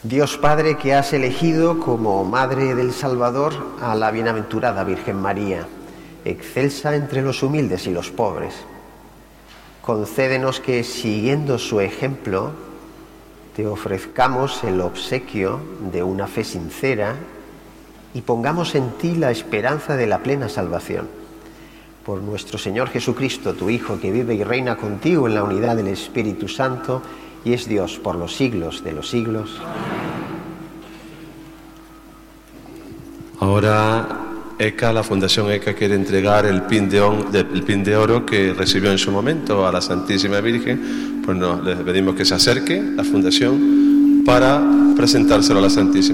Dios Padre, que has elegido como Madre del Salvador a la bienaventurada Virgen María, excelsa entre los humildes y los pobres, concédenos que, siguiendo su ejemplo, te ofrezcamos el obsequio de una fe sincera y pongamos en ti la esperanza de la plena salvación. Por nuestro Señor Jesucristo, tu Hijo, que vive y reina contigo en la unidad del Espíritu Santo y es Dios por los siglos de los siglos. Ahora ECA, la Fundación ECA, quiere entregar el pin de oro que recibió en su momento a la Santísima Virgen. Pues les pedimos que se acerque la Fundación para presentárselo a la Santísima.